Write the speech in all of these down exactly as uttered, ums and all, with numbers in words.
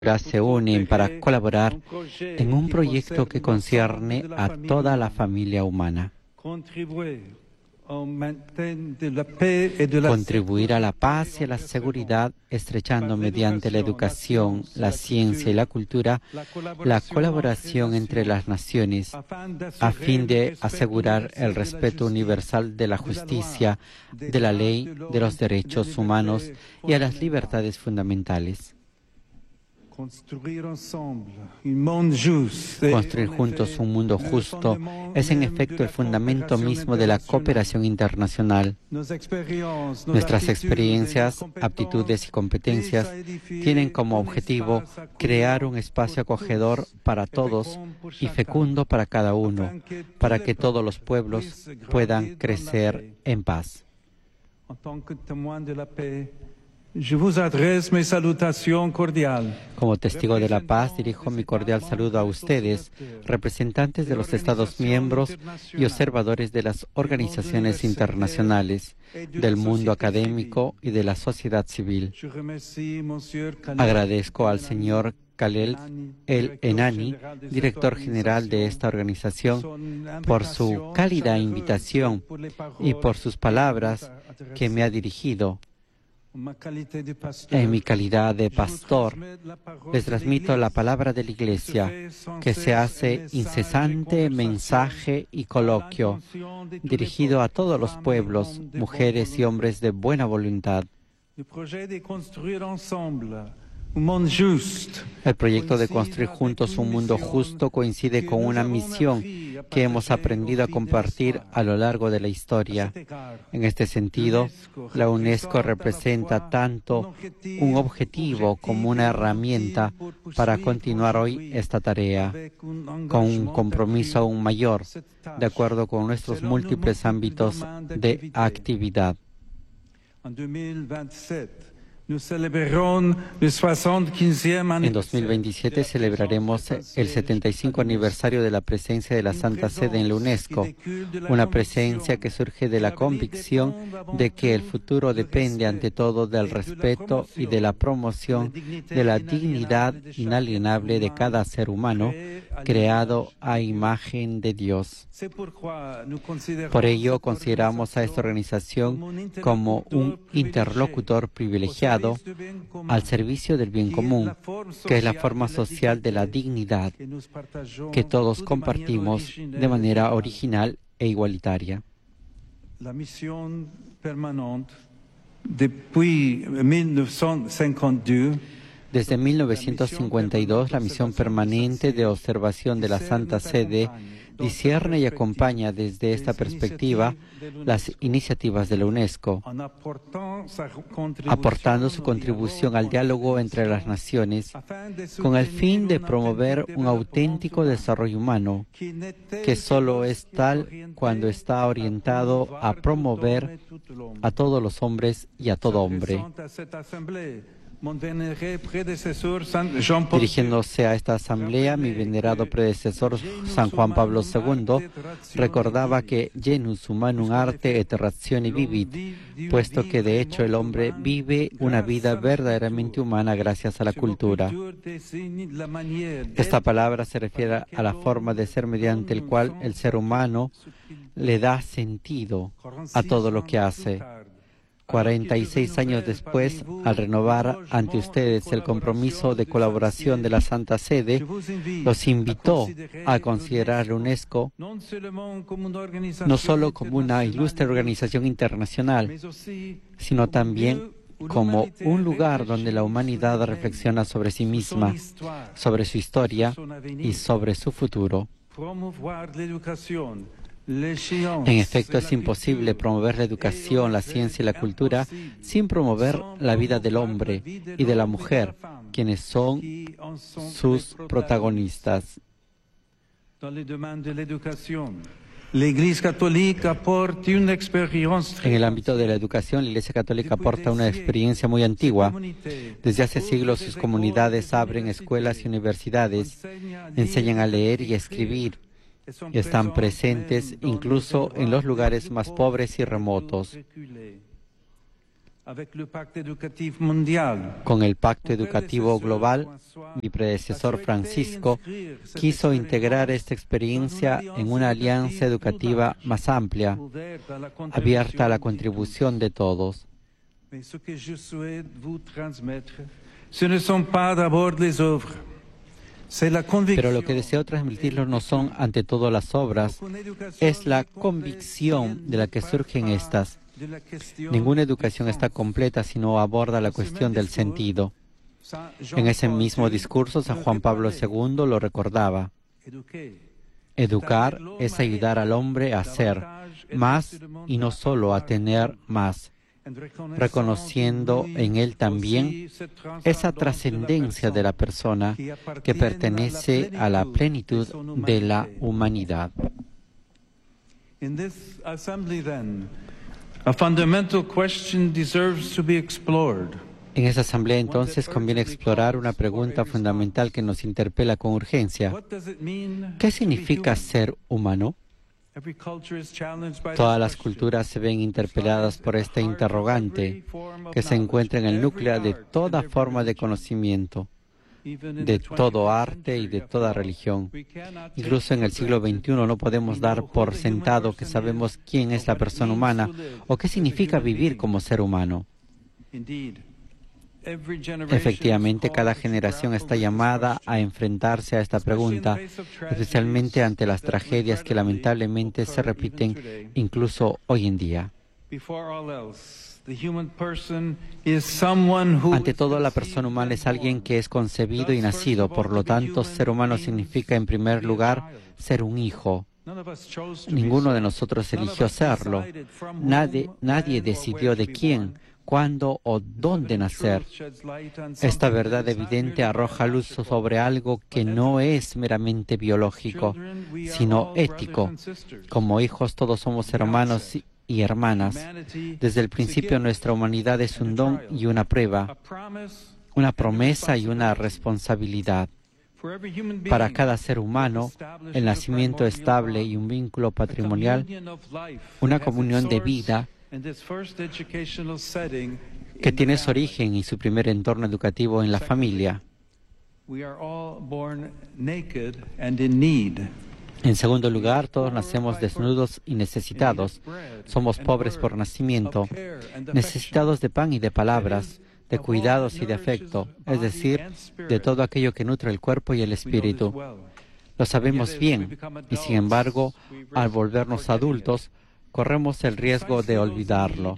se unen para colaborar en un proyecto que concierne a toda la familia humana. Contribuir a la paz y a la seguridad, estrechando mediante la educación, la ciencia y la cultura la colaboración entre las naciones, a fin de asegurar el respeto universal de la justicia, de la ley, de los derechos humanos y a las libertades fundamentales. Construir juntos un mundo justo es en efecto el fundamento mismo de la cooperación internacional. Nuestras experiencias, aptitudes y competencias tienen como objetivo crear un espacio acogedor para todos y fecundo para cada uno, para que todos los pueblos puedan crecer en paz. Como testigo de la paz, dirijo mi cordial saludo a ustedes, representantes de los Estados miembros y observadores de las organizaciones internacionales, del mundo académico y de la sociedad civil. Agradezco al señor Khaled El Enani, director general de esta organización, por su cálida invitación y por sus palabras que me ha dirigido. En mi calidad de pastor, les transmito la palabra de la Iglesia, que se hace incesante mensaje y coloquio, dirigido a todos los pueblos, mujeres y hombres de buena voluntad. El proyecto de construir juntos un mundo justo coincide con una misión que hemos aprendido a compartir a lo largo de la historia. En este sentido, la UNESCO representa tanto un objetivo como una herramienta para continuar hoy esta tarea, con un compromiso aún mayor, de acuerdo con nuestros múltiples ámbitos de actividad. En dos mil veintisiete celebraremos el setenta y cinco aniversario de la presencia de la Santa Sede en la UNESCO, una presencia que surge de la convicción de que el futuro depende ante todo del respeto y de la promoción de la dignidad inalienable de cada ser humano creado a imagen de Dios. Por ello, consideramos a esta organización como un interlocutor privilegiado al servicio del bien común, que es la forma social de la dignidad que todos compartimos de manera original e igualitaria. La misión permanente depuis mil novecientos cincuenta y dos Desde mil novecientos cincuenta y dos, la misión permanente de observación de la Santa Sede discierne y acompaña desde esta perspectiva las iniciativas de la UNESCO, aportando su contribución al diálogo entre las naciones con el fin de promover un auténtico desarrollo humano, que solo es tal cuando está orientado a promover a todos los hombres y a todo hombre. Dirigiéndose a esta asamblea, mi venerado predecesor San Juan Pablo segundo recordaba que genus humanum arte et ratione vivit, puesto que de hecho el hombre vive una vida verdaderamente humana gracias a la cultura. Esta palabra se refiere a la forma de ser mediante el cual el ser humano le da sentido a todo lo que hace. cuarenta y seis años después, al renovar ante ustedes el compromiso de colaboración de la Santa Sede, los invitó a considerar la UNESCO no solo como una ilustre organización internacional, sino también como un lugar donde la humanidad reflexiona sobre sí misma, sobre su historia y sobre su futuro. En efecto, es imposible promover la educación, la ciencia y la cultura sin promover la vida del hombre y de la mujer, quienes son sus protagonistas. En el ámbito de la educación, la Iglesia Católica aporta una experiencia muy antigua. Desde hace siglos sus comunidades abren escuelas y universidades, enseñan a leer y a escribir, y están presentes incluso en los lugares más pobres y remotos. Con el Pacto Educativo Global, mi predecesor Francisco quiso integrar esta experiencia en una alianza educativa más amplia, abierta a la contribución de todos. Pero lo que deseo transmitirles no son ante todo las obras, es la convicción de la que surgen estas. Ninguna educación está completa si no aborda la cuestión del sentido. En ese mismo discurso, San Juan Pablo segundo lo recordaba. Educar es ayudar al hombre a ser más y no solo a tener más, reconociendo en él también esa trascendencia de la persona que pertenece a la plenitud de la humanidad. En esa asamblea, entonces, conviene explorar una pregunta fundamental que nos interpela con urgencia. ¿Qué significa ser humano? Todas las culturas se ven interpeladas por este interrogante que se encuentra en el núcleo de toda forma de conocimiento, de todo arte y de toda religión. Incluso en el siglo veintiuno no podemos dar por sentado que sabemos quién es la persona humana o qué significa vivir como ser humano. Efectivamente, cada generación está llamada a enfrentarse a esta pregunta, especialmente ante las tragedias que lamentablemente se repiten incluso hoy en día. Ante todo, la persona humana es alguien que es concebido y nacido. Por lo tanto, ser humano significa, en primer lugar, ser un hijo. Ninguno de nosotros eligió serlo. Nadie, nadie decidió de quién, cuándo o dónde nacer. Esta verdad evidente arroja luz sobre algo que no es meramente biológico, sino ético. Como hijos todos somos hermanos y hermanas. Desde el principio nuestra humanidad es un don y una prueba, una promesa y una responsabilidad. Para cada ser humano, el nacimiento estable y un vínculo patrimonial, una comunión de vida, que tiene su origen y su primer entorno educativo en la familia. En segundo lugar, todos nacemos desnudos y necesitados. Somos pobres por nacimiento, necesitados de pan y de palabras, de cuidados y de afecto, es decir, de todo aquello que nutre el cuerpo y el espíritu. Lo sabemos bien, y sin embargo, al volvernos adultos, corremos el riesgo de olvidarlo.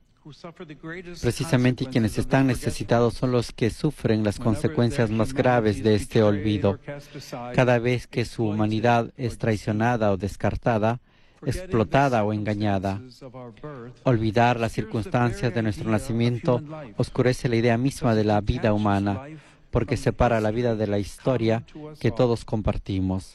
Precisamente quienes están necesitados son los que sufren las consecuencias más graves de este olvido. Cada vez que su humanidad es traicionada o descartada, explotada o engañada. Olvidar las circunstancias de nuestro nacimiento oscurece la idea misma de la vida humana, porque separa la vida de la historia que todos compartimos.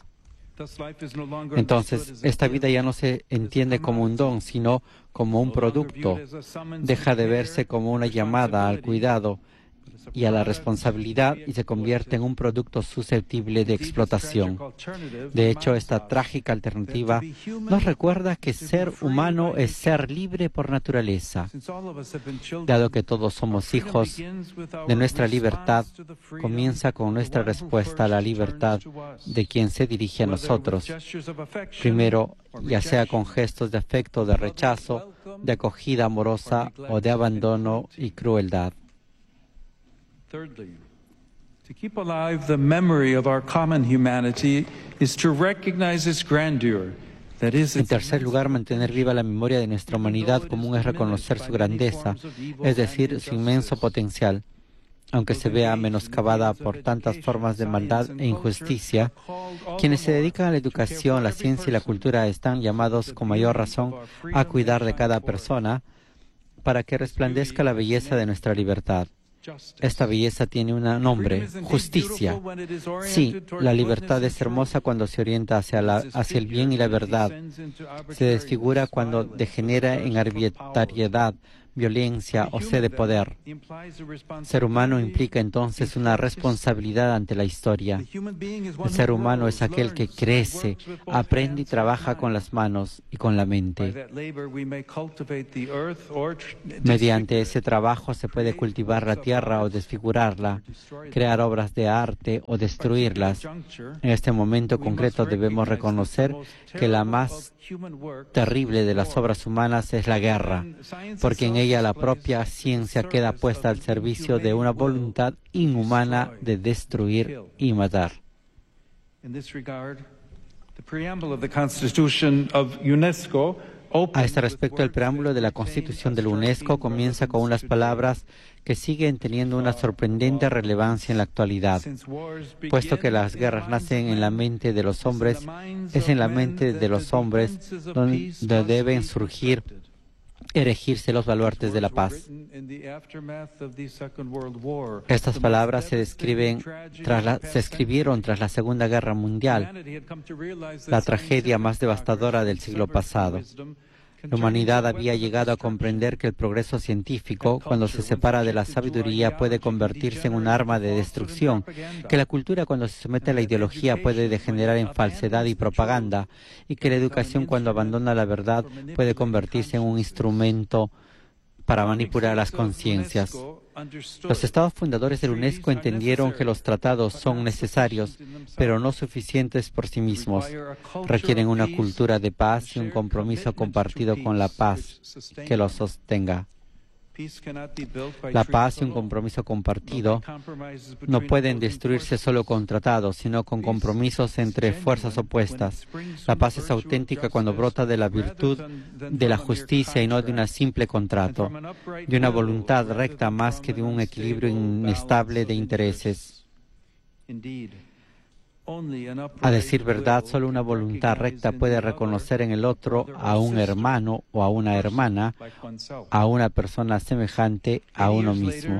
Entonces, esta vida ya no se entiende como un don, sino como un producto. Deja de verse como una llamada al cuidado y a la responsabilidad y se convierte en un producto susceptible de explotación. De hecho, esta trágica alternativa nos recuerda que ser humano es ser libre por naturaleza. Dado que todos somos hijos de nuestra libertad, comienza con nuestra respuesta a la libertad de quien se dirige a nosotros. Primero, ya sea con gestos de afecto o de rechazo, de acogida amorosa o de abandono y crueldad. Thirdly, to keep alive the memory of our common humanity is to recognize its grandeur. That is, en tercer lugar, mantener viva la memoria de nuestra humanidad común es reconocer su grandeza, es decir, su inmenso potencial. Aunque se vea menoscabada por tantas formas de maldad e injusticia, quienes se dedican a la educación, la ciencia y la cultura están llamados con mayor razón a cuidar de cada persona para que resplandezca la belleza de nuestra libertad. Esta belleza tiene un nombre, justicia. Sí, la libertad es hermosa cuando se orienta hacia, la, hacia el bien y la verdad. Se desfigura cuando degenera en arbitrariedad, violencia o sed de poder. Ser humano implica entonces una responsabilidad ante la historia. El ser humano es aquel que crece, aprende y trabaja con las manos y con la mente. Mediante ese trabajo se puede cultivar la tierra o desfigurarla, crear obras de arte o destruirlas. En este momento concreto debemos reconocer que la más terrible de las obras humanas es la guerra, porque en ella la propia ciencia queda puesta al servicio de una voluntad inhumana de destruir y matar. A este respecto, el preámbulo de la Constitución de la UNESCO comienza con unas palabras que siguen teniendo una sorprendente relevancia en la actualidad. Puesto que las guerras nacen en la mente de los hombres, es en la mente de los hombres donde deben surgir, erigirse los baluartes de la paz. Estas palabras se, describen tras la, se escribieron tras la Segunda Guerra Mundial, la tragedia más devastadora del siglo pasado. La humanidad había llegado a comprender que el progreso científico, cuando se separa de la sabiduría, puede convertirse en un arma de destrucción, que la cultura, cuando se somete a la ideología, puede degenerar en falsedad y propaganda, y que la educación, cuando abandona la verdad, puede convertirse en un instrumento para manipular las conciencias. Los estados fundadores de la UNESCO entendieron que los tratados son necesarios, pero no suficientes por sí mismos. Requieren una cultura de paz y un compromiso compartido con la paz que los sostenga. La paz y un compromiso compartido no pueden destruirse solo con tratados, sino con compromisos entre fuerzas opuestas. La paz es auténtica cuando brota de la virtud de la justicia y no de un simple contrato, de una voluntad recta más que de un equilibrio inestable de intereses. A decir verdad, solo una voluntad recta puede reconocer en el otro a un hermano o a una hermana, a una persona semejante a uno mismo.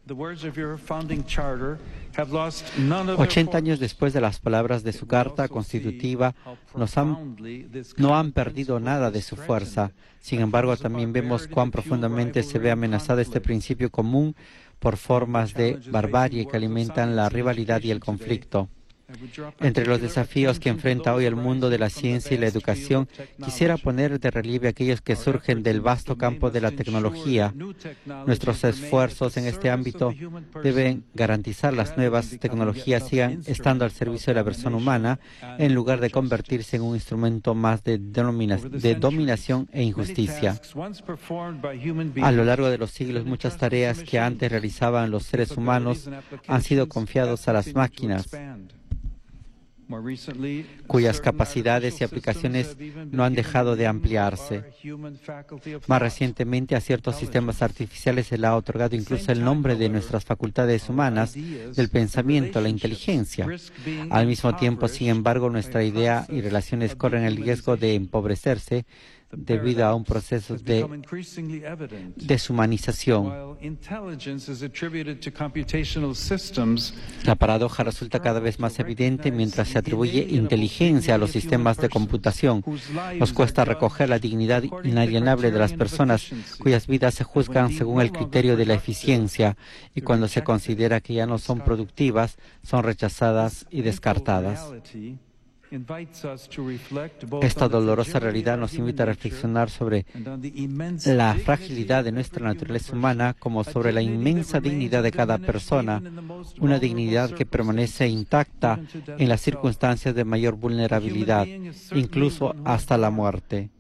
Ochenta años después de las palabras de su carta constitutiva, nos han, no han perdido nada de su fuerza. Sin embargo, también vemos cuán profundamente se ve amenazado este principio común por formas de barbarie que alimentan la rivalidad y el conflicto. Entre los desafíos que enfrenta hoy el mundo de la ciencia y la educación, quisiera poner de relieve aquellos que surgen del vasto campo de la tecnología. Nuestros esfuerzos en este ámbito deben garantizar las nuevas tecnologías sigan estando al servicio de la persona humana, en lugar de convertirse en un instrumento más de, de dominación e injusticia. A lo largo de los siglos, muchas tareas que antes realizaban los seres humanos han sido confiadas a las máquinas, cuyas capacidades y aplicaciones no han dejado de ampliarse. Más recientemente, a ciertos sistemas artificiales se le ha otorgado incluso el nombre de nuestras facultades humanas, del pensamiento, la inteligencia. Al mismo tiempo, sin embargo, nuestra idea y relaciones corren el riesgo de empobrecerse debido a un proceso de deshumanización. La paradoja resulta cada vez más evidente mientras se atribuye inteligencia a los sistemas de computación. Nos cuesta recoger la dignidad inalienable de las personas cuyas vidas se juzgan según el criterio de la eficiencia, y cuando se considera que ya no son productivas, son rechazadas y descartadas. Esta dolorosa realidad nos invita a reflexionar sobre la fragilidad de nuestra naturaleza humana como sobre la inmensa dignidad de cada persona, una dignidad que permanece intacta en las circunstancias de mayor vulnerabilidad, incluso hasta la muerte.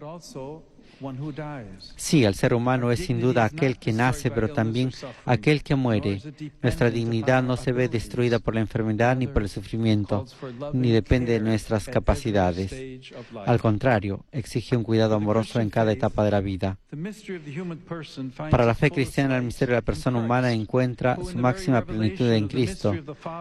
Sí, el ser humano es sin duda aquel que nace, pero también aquel que muere. Nuestra dignidad no se ve destruida por la enfermedad ni por el sufrimiento, ni depende de nuestras capacidades. Al contrario, exige un cuidado amoroso en cada etapa de la vida. Para la fe cristiana, el misterio de la persona humana encuentra su máxima plenitud en Cristo,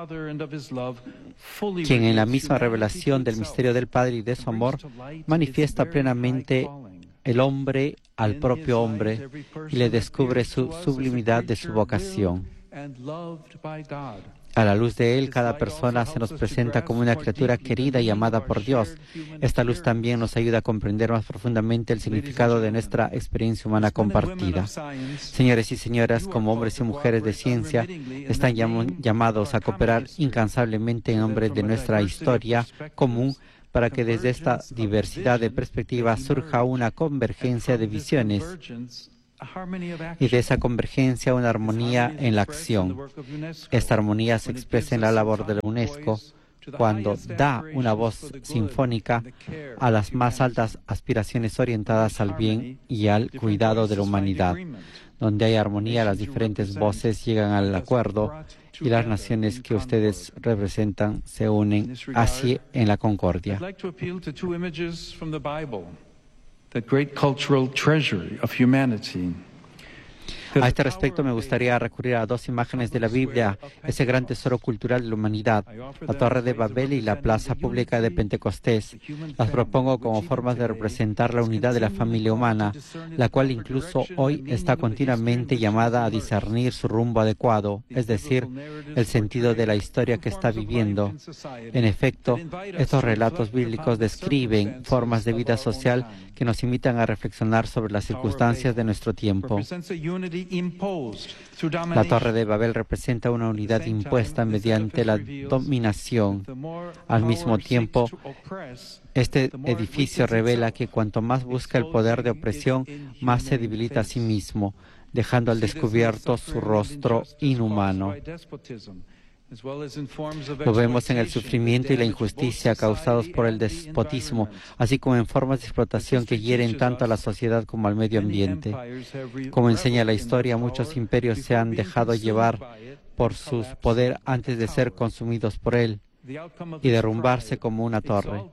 quien en la misma revelación del misterio del Padre y de su amor manifiesta plenamente el hombre al propio hombre y le descubre su sublimidad de su vocación. A la luz de él, cada persona se nos presenta como una criatura querida y amada por Dios. Esta luz también nos ayuda a comprender más profundamente el significado de nuestra experiencia humana compartida. Señores y señoras, como hombres y mujeres de ciencia, están llam- llamados a cooperar incansablemente en nombre de nuestra historia común para que desde esta diversidad de perspectivas surja una convergencia de visiones y de esa convergencia una armonía en la acción. Esta armonía se expresa en la labor de la UNESCO cuando da una voz sinfónica a las más altas aspiraciones orientadas al bien y al cuidado de la humanidad. Donde hay armonía, las diferentes voces llegan al acuerdo y las naciones que ustedes representan se unen así en la concordia. That great cultural treasury of humanity. A este respecto, me gustaría recurrir a dos imágenes de la Biblia, ese gran tesoro cultural de la humanidad, la Torre de Babel y la Plaza Pública de Pentecostés. Las propongo como formas de representar la unidad de la familia humana, la cual incluso hoy está continuamente llamada a discernir su rumbo adecuado, es decir, el sentido de la historia que está viviendo. En efecto, estos relatos bíblicos describen formas de vida social que nos invitan a reflexionar sobre las circunstancias de nuestro tiempo. La Torre de Babel representa una unidad impuesta mediante la dominación. Al mismo tiempo, este edificio revela que cuanto más busca el poder de opresión, más se debilita a sí mismo, dejando al descubierto su rostro inhumano. Lo vemos en el sufrimiento y la injusticia causados por el despotismo, así como en formas de explotación que hieren tanto a la sociedad como al medio ambiente. Como enseña la historia, muchos imperios se han dejado llevar por su poder antes de ser consumidos por él y derrumbarse como una torre.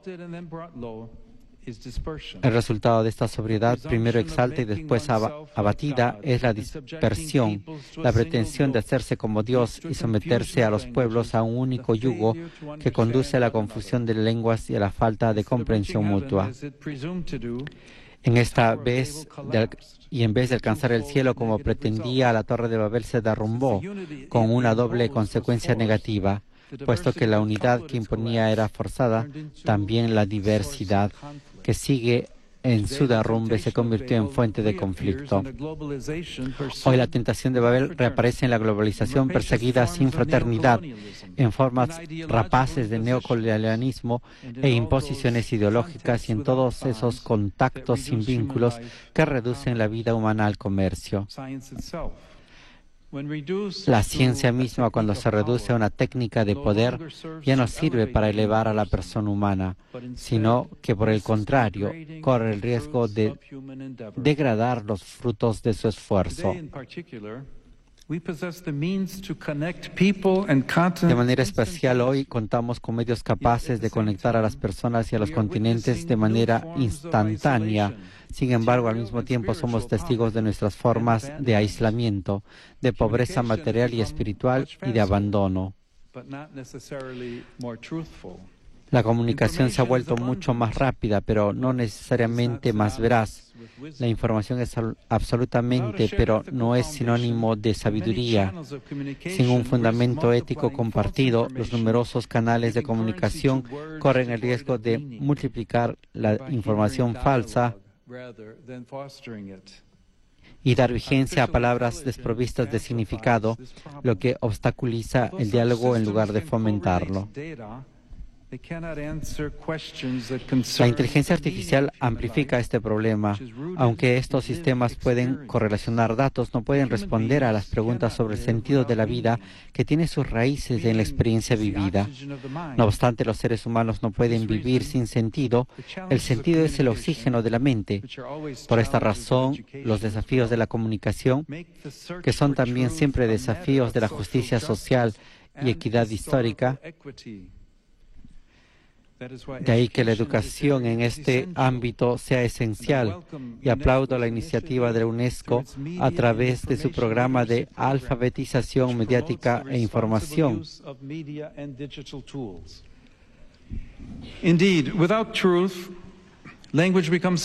El resultado de esta sobriedad, primero exalta y después abatida, es la dispersión, la pretensión de hacerse como Dios y someterse a los pueblos a un único yugo que conduce a la confusión de lenguas y a la falta de comprensión mutua. En esta vez, de, y en vez de alcanzar el cielo como pretendía, la Torre de Babel se derrumbó con una doble consecuencia negativa. Puesto que la unidad que imponía era forzada, también la diversidad que sigue en su derrumbe se convirtió en fuente de conflicto. Hoy la tentación de Babel reaparece en la globalización perseguida sin fraternidad, en formas rapaces de neocolonialismo e imposiciones ideológicas y en todos esos contactos sin vínculos que reducen la vida humana al comercio. La ciencia misma, cuando se reduce a una técnica de poder, ya no sirve para elevar a la persona humana, sino que, por el contrario, corre el riesgo de degradar los frutos de su esfuerzo. De manera especial, hoy contamos con medios capaces de conectar a las personas y a los continentes de manera instantánea. Sin embargo, al mismo tiempo somos testigos de nuestras formas de aislamiento, de pobreza material y espiritual y de abandono. La comunicación se ha vuelto mucho más rápida, pero no necesariamente más veraz. La información es absolutamente, pero no es sinónimo de sabiduría. Sin un fundamento ético compartido, los numerosos canales de comunicación corren el riesgo de multiplicar la información falsa y dar vigencia a palabras desprovistas de significado, lo que obstaculiza el diálogo en lugar de fomentarlo. La inteligencia artificial amplifica este problema. Aunque estos sistemas pueden correlacionar datos, no pueden responder a las preguntas sobre el sentido de la vida que tiene sus raíces en la experiencia vivida. No obstante, los seres humanos no pueden vivir sin sentido. El sentido es el oxígeno de la mente. Por esta razón, los desafíos de la comunicación, que son también siempre desafíos de la justicia social y equidad histórica, de ahí que la educación en este ámbito sea esencial, y aplaudo la iniciativa de la UNESCO a través de su programa de alfabetización mediática e información.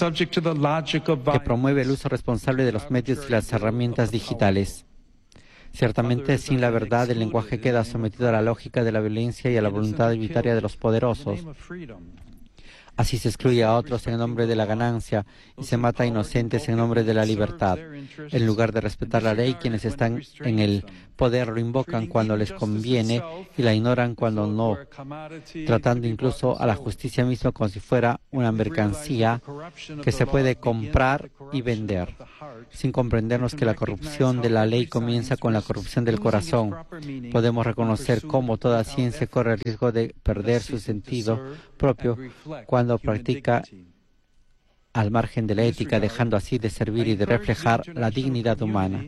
Que promueve el uso responsable de los medios y las herramientas digitales. Ciertamente, sin la verdad, el lenguaje queda sometido a la lógica de la violencia y a la voluntad arbitraria de los poderosos. Así se excluye a otros en nombre de la ganancia y se mata a inocentes en nombre de la libertad. En lugar de respetar la ley, quienes están en el poder lo invocan cuando les conviene y la ignoran cuando no, tratando incluso a la justicia misma como si fuera una mercancía que se puede comprar y vender, sin comprendernos que la corrupción de la ley comienza con la corrupción del corazón. Podemos reconocer cómo toda ciencia corre el riesgo de perder su sentido propio cuando practica al margen de la ética, dejando así de servir y de reflejar la dignidad humana.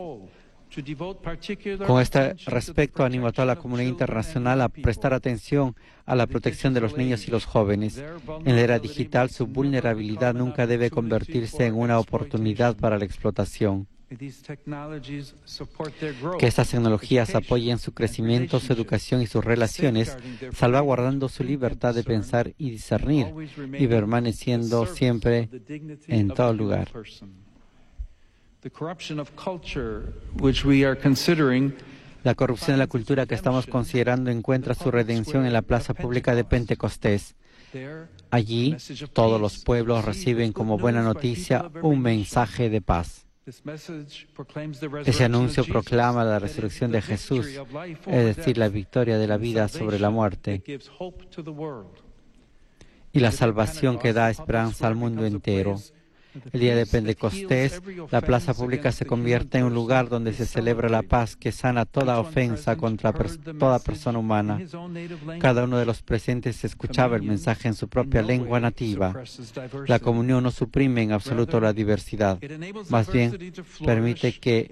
Con este respecto, animo a toda la comunidad internacional a prestar atención a la protección de los niños y los jóvenes. En la era digital, su vulnerabilidad nunca debe convertirse en una oportunidad para la explotación. Que estas tecnologías apoyen su crecimiento, su educación y sus relaciones, salvaguardando su libertad de pensar y discernir, y permaneciendo siempre en todo lugar. La corrupción de la cultura que estamos considerando encuentra su redención en la plaza pública de Pentecostés. Allí, todos los pueblos reciben como buena noticia un mensaje de paz. Ese anuncio proclama la resurrección de Jesús, es decir, la victoria de la vida sobre la muerte, y la salvación que da esperanza al mundo entero. El día de Pentecostés, la plaza pública se convierte en un lugar donde se celebra la paz que sana toda ofensa contra pers toda persona humana. Cada uno de los presentes escuchaba el mensaje en su propia lengua nativa. La comunión no suprime en absoluto la diversidad, más bien permite que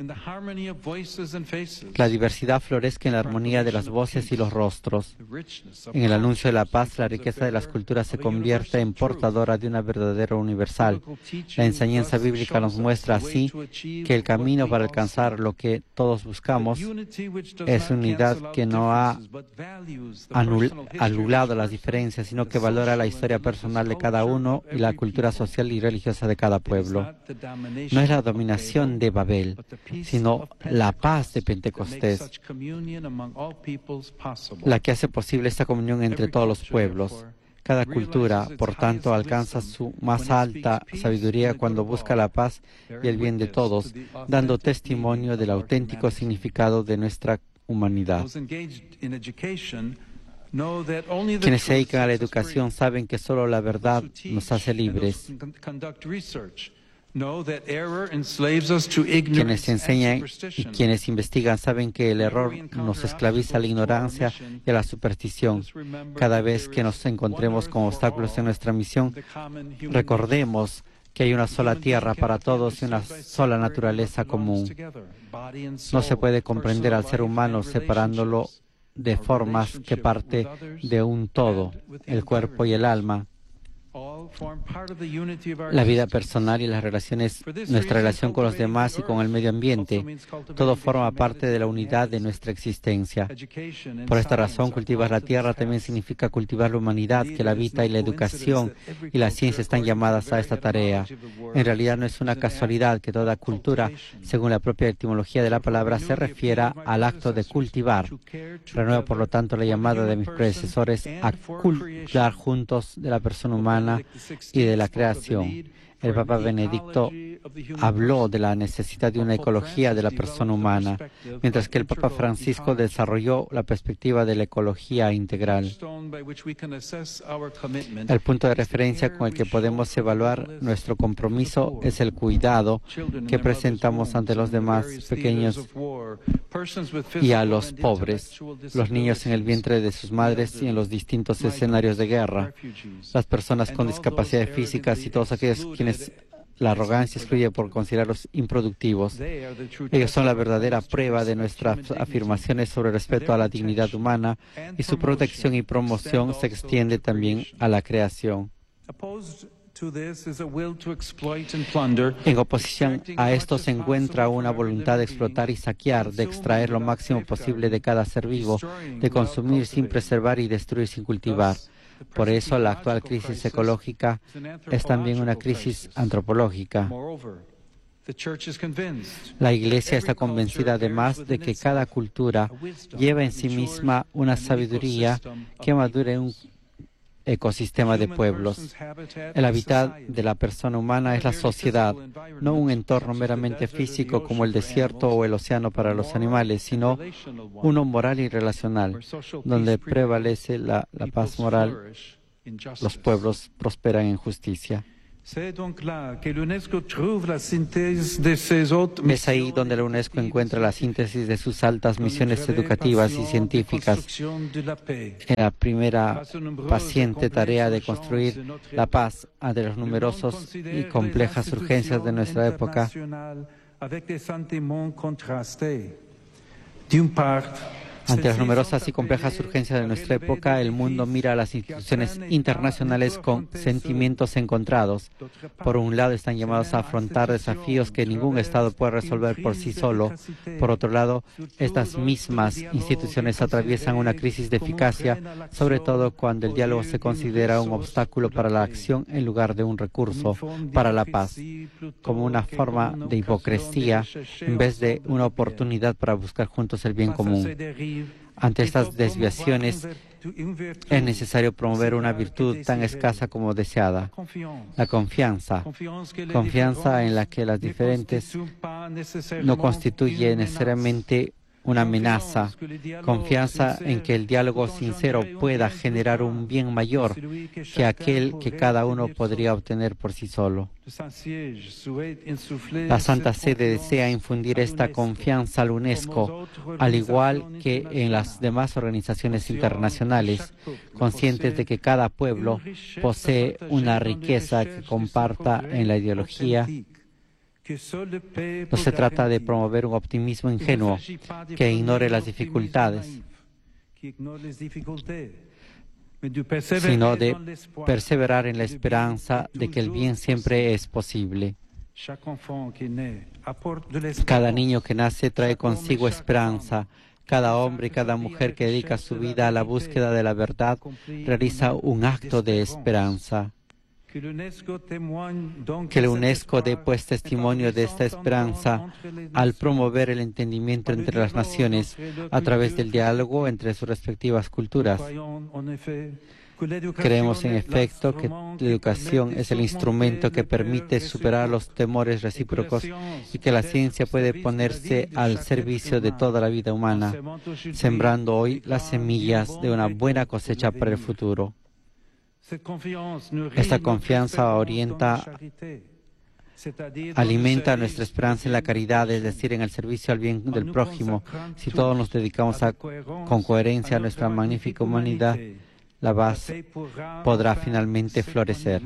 la diversidad florezca en la armonía de las voces y los rostros. En el anuncio de la paz, la riqueza de las culturas se convierte en portadora de una verdadera universal. La enseñanza bíblica nos muestra así que el camino para alcanzar lo que todos buscamos es unidad que no ha anul anulado las diferencias, sino que valora la historia personal de cada uno y la cultura social y religiosa de cada pueblo. No es la dominación de Babel, sino la paz de Pentecostés, la que hace posible esta comunión entre todos los pueblos. Cada cultura, por tanto, alcanza su más alta sabiduría cuando busca la paz y el bien de todos, dando testimonio del auténtico significado de nuestra humanidad. Quienes se dedican a la educación saben que solo la verdad nos hace libres. Quienes enseñan y quienes investigan saben que el error nos esclaviza a la ignorancia y a la superstición. Cada vez que nos encontremos con obstáculos en nuestra misión, recordemos que hay una sola tierra para todos y una sola naturaleza común. No se puede comprender al ser humano separándolo de formas que parte de un todo, el cuerpo y el alma. La vida personal y las relaciones, nuestra relación con los demás y con el medio ambiente, todo forma parte de la unidad de nuestra existencia. Por esta razón, cultivar la tierra también significa cultivar la humanidad que la habita, y la educación y la ciencia están llamadas a esta tarea. En realidad no es una casualidad que toda cultura, según la propia etimología de la palabra, se refiera al acto de cultivar. Renuevo, por lo tanto, la llamada de mis predecesores a cultivar juntos de la persona humana y de la creación. El Papa Benedicto habló de la necesidad de una ecología de la persona humana, mientras que el Papa Francisco desarrolló la perspectiva de la ecología integral. El punto de referencia con el que podemos evaluar nuestro compromiso es el cuidado que presentamos ante los demás pequeños y a los pobres, los niños en el vientre de sus madres y en los distintos escenarios de guerra, las personas con discapacidades físicas y todos aquellos quienes la arrogancia excluye por considerarlos improductivos. Ellos son la verdadera prueba de nuestras afirmaciones sobre el respeto a la dignidad humana, y su protección y promoción se extiende también a la creación. En oposición a esto se encuentra una voluntad de explotar y saquear, de extraer lo máximo posible de cada ser vivo, de consumir sin preservar y destruir sin cultivar. Por eso la actual crisis ecológica es también una crisis antropológica. La Iglesia está convencida además de que cada cultura lleva en sí misma una sabiduría que madura en un ecosistema de pueblos. El hábitat de la persona humana es la sociedad, no un entorno meramente físico como el desierto o el océano para los animales, sino uno moral y relacional, donde prevalece la, la paz moral. Los pueblos prosperan en justicia. Es ahí donde la UNESCO encuentra la síntesis de sus altas misiones educativas y científicas en la primera paciente tarea de construir la paz ante los numerosos y complejas urgencias de nuestra época. Ante las numerosas y complejas urgencias de nuestra época, el mundo mira a las instituciones internacionales con sentimientos encontrados. Por un lado, están llamados a afrontar desafíos que ningún Estado puede resolver por sí solo. Por otro lado, estas mismas instituciones atraviesan una crisis de eficacia, sobre todo cuando el diálogo se considera un obstáculo para la acción en lugar de un recurso para la paz, como una forma de hipocresía en vez de una oportunidad para buscar juntos el bien común. Ante estas desviaciones, es necesario promover una virtud tan escasa como deseada, la confianza. Confianza en la que las diferentes no constituye necesariamente una amenaza. Confianza en que el diálogo sincero pueda generar un bien mayor que aquel que cada uno podría obtener por sí solo. La Santa Sede desea infundir esta confianza a la UNESCO, al igual que en las demás organizaciones internacionales, conscientes de que cada pueblo posee una riqueza que comparta en la ideología. No se trata de promover un optimismo ingenuo que ignore las dificultades, sino de perseverar en la esperanza de que el bien siempre es posible. Cada niño que nace trae consigo esperanza. Cada hombre y cada mujer que dedica su vida a la búsqueda de la verdad realiza un acto de esperanza. Que la UNESCO dé pues testimonio de esta esperanza al promover el entendimiento entre las naciones a través del diálogo entre sus respectivas culturas. Creemos en efecto que la educación es el instrumento que permite superar los temores recíprocos y que la ciencia puede ponerse al servicio de toda la vida humana, sembrando hoy las semillas de una buena cosecha para el futuro. Esta confianza orienta, alimenta nuestra esperanza en la caridad, es decir, en el servicio al bien del prójimo. Si todos nos dedicamos a, con coherencia a nuestra magnífica humanidad, la paz podrá finalmente florecer.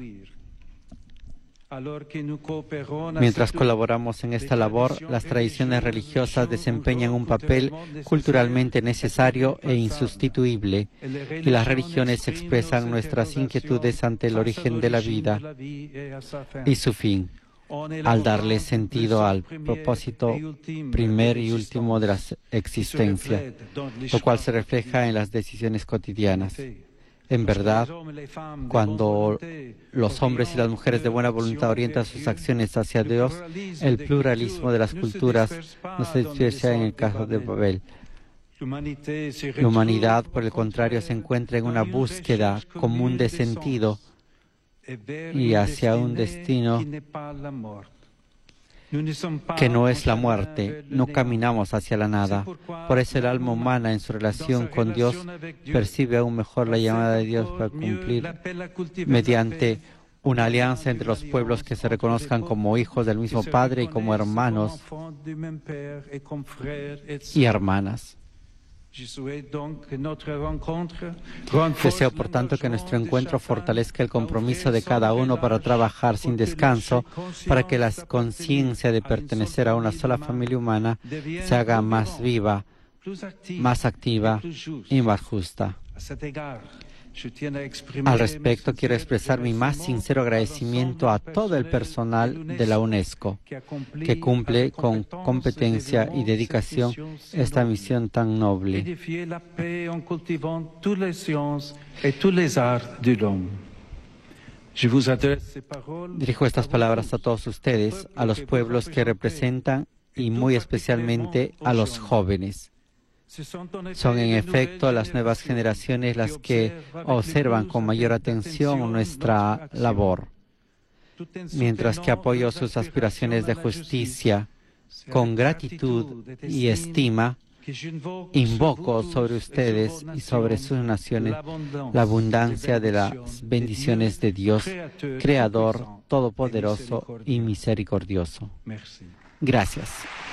Mientras colaboramos en esta labor, las tradiciones religiosas desempeñan un papel culturalmente necesario e insustituible, y las religiones expresan nuestras inquietudes ante el origen de la vida y su fin, al darle sentido al propósito primer y último de la existencia, lo cual se refleja en las decisiones cotidianas. En verdad, cuando los hombres y las mujeres de buena voluntad orientan sus acciones hacia Dios, el pluralismo de las culturas no se dispersa en el caso de Babel. La humanidad, por el contrario, se encuentra en una búsqueda común de sentido y hacia un destino que no es la muerte. No caminamos hacia la nada. Por eso el alma humana en su relación con Dios percibe aún mejor la llamada de Dios para cumplir mediante una alianza entre los pueblos que se reconozcan como hijos del mismo Padre y como hermanos y hermanas. Deseo, por tanto, que nuestro encuentro fortalezca el compromiso de cada uno para trabajar sin descanso, para que la conciencia de pertenecer a una sola familia humana se haga más viva, más activa y más justa. Al respecto, quiero expresar mi más sincero agradecimiento a todo el personal de la UNESCO, que cumple con competencia y dedicación esta misión tan noble. Dirijo estas palabras a todos ustedes, a los pueblos que representan y muy especialmente a los jóvenes. Son en efecto las nuevas generaciones las que observan con mayor atención nuestra labor, mientras que apoyo sus aspiraciones de justicia con gratitud y estima. Invoco sobre ustedes y sobre sus naciones la abundancia de las bendiciones de Dios, Creador, Todopoderoso y Misericordioso. Gracias.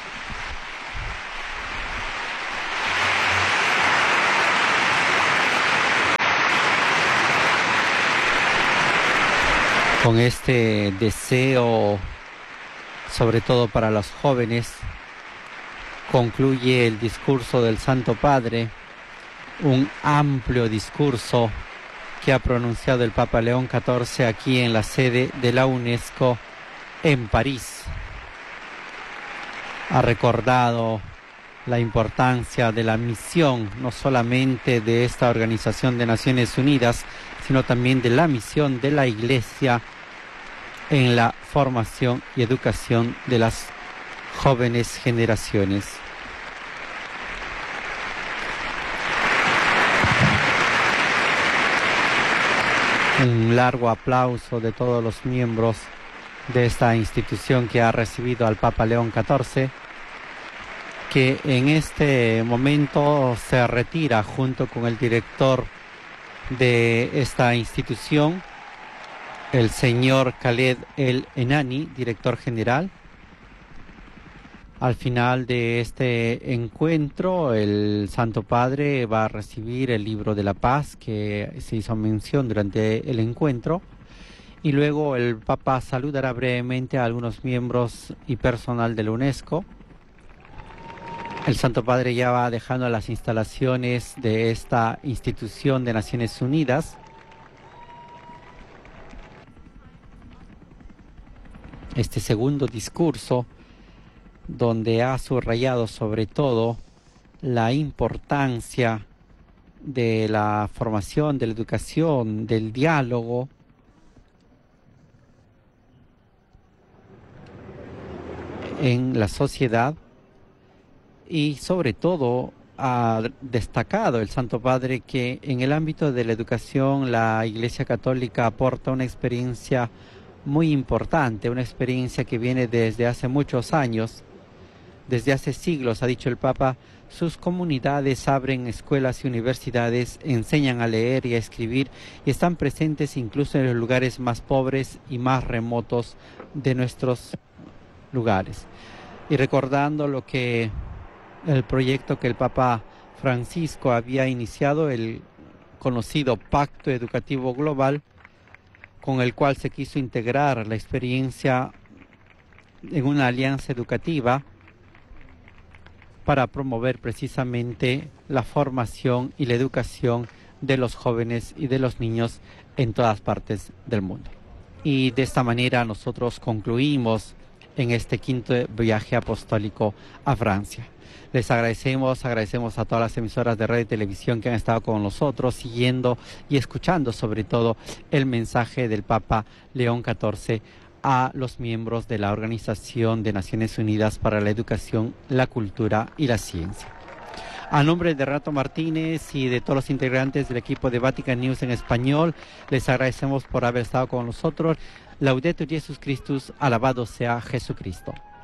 Con este deseo, sobre todo para los jóvenes, concluye el discurso del Santo Padre, un amplio discurso que ha pronunciado el Papa León catorce aquí en la sede de la UNESCO en París. Ha recordado la importancia de la misión, no solamente de esta Organización de Naciones Unidas, sino también de la misión de la Iglesia en la formación y educación de las jóvenes generaciones. Un largo aplauso de todos los miembros de esta institución que ha recibido al Papa León catorce, que en este momento se retira junto con el director de esta institución, el señor Khaled El Enani, director general. Al final de este encuentro, el Santo Padre va a recibir el libro de la paz que se hizo mención durante el encuentro, y luego el Papa saludará brevemente a algunos miembros y personal de la UNESCO. El Santo Padre ya va dejando las instalaciones de esta institución de Naciones Unidas. Este segundo discurso, donde ha subrayado sobre todo la importancia de la formación, de la educación, del diálogo, en la sociedad, y sobre todo ha destacado el Santo Padre que en el ámbito de la educación la Iglesia Católica aporta una experiencia muy importante, una experiencia que viene desde hace muchos años. Desde hace siglos, ha dicho el Papa, sus comunidades abren escuelas y universidades, enseñan a leer y a escribir y están presentes incluso en los lugares más pobres y más remotos de nuestros lugares. Y recordando lo que el proyecto que el Papa Francisco había iniciado, el conocido Pacto Educativo Global, con el cual se quiso integrar la experiencia en una alianza educativa para promover precisamente la formación y la educación de los jóvenes y de los niños en todas partes del mundo. Y de esta manera nosotros concluimos en este quinto viaje apostólico a Francia. Les agradecemos, agradecemos a todas las emisoras de radio y televisión que han estado con nosotros, siguiendo y escuchando sobre todo el mensaje del Papa León catorce a los miembros de la Organización de Naciones Unidas para la Educación, la Cultura y la Ciencia. A nombre de Renato Martínez y de todos los integrantes del equipo de Vatican News en español, les agradecemos por haber estado con nosotros. Laudetur Jesus Christus, alabado sea Jesucristo.